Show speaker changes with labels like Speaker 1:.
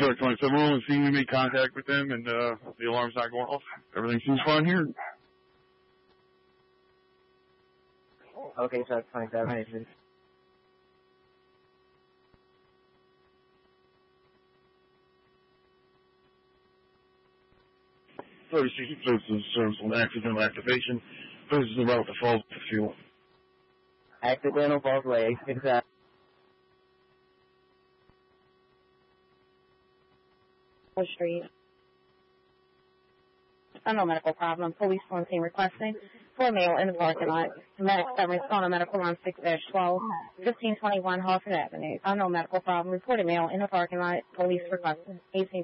Speaker 1: truck 27 and seeing we made contact with them, and the alarm's not going off. Everything seems fine here.
Speaker 2: Okay, truck 27.
Speaker 1: 36 service on accidental activation. This is about to fall to fuel.
Speaker 2: Accidental false way. Exactly.
Speaker 3: Street. No medical problem. Police on scene requesting for male in the parking lot. Medics that respond on medical line 6-12, 1521 Harford Avenue. No medical problem. Reported male in the parking lot. Police requesting 18.